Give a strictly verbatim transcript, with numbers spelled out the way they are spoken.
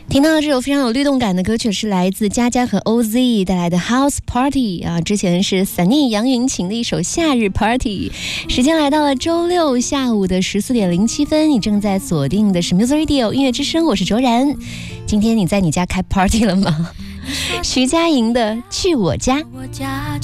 听到的这首非常有律动感的歌曲是来自佳佳和 O Z 带来的 House Party 啊，之前是 Sunny 杨云晴的一首夏日 Party。 时间来到了周六下午的十四点零七分，你正在锁定的是 Music Radio 音乐之声，我是卓然。今天你在你家开 Party 了吗？徐佳莹的去我家。